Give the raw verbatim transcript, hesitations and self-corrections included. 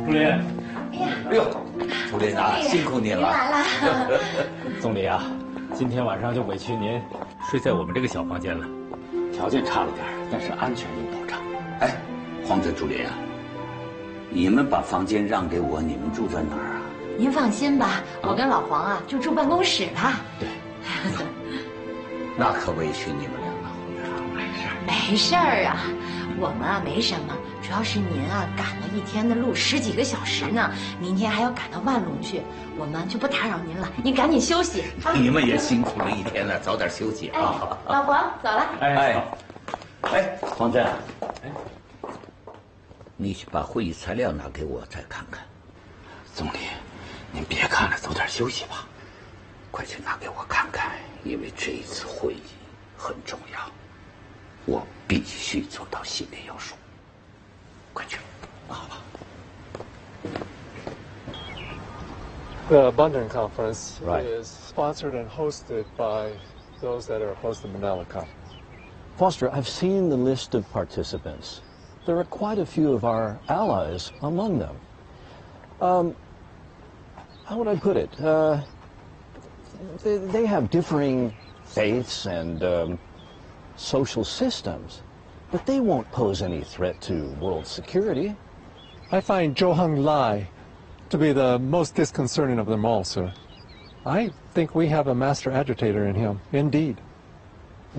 朱琳， 哎呦，朱琳啊，辛苦您了。 来了。 总理啊，今天晚上就委屈您睡在我们这个小房间了。条件差了点，但是安全有保障。 哎，皇子朱琳啊，你们把房间让给我，你们住在哪儿啊？ 您放心吧，我跟老黄啊就住办公室了。 对， 那可委屈你们两个，皇子。没事， 没事儿啊，我们啊没什么，主要是您啊赶了一天的路，十几个小时呢，明天还要赶到万隆去，我们就不打扰您了，您赶紧休息。 你们也辛苦了一天了，早点休息啊。 哎、老黄，走了。 哎，哎，黄振，哎，你去把会议材料拿给我再看看。 总理，您别看了，早点休息吧。 快去拿给我看看，因为这一次会议很重要，我必须做到心里有数。快去，好吧。 The London conference Right. is sponsored and hosted by those that are opposed to Manila Conference. Foster, I've seen the list of participants. There are quite a few of our allies among them. Um, how would I put it? Uh, they, they have differing faiths and um, social systems, but they won't pose any threat to world security. I find Zhou Heng Lai to be the most disconcerting of them all, sir. I think we have a master agitator in him, indeed.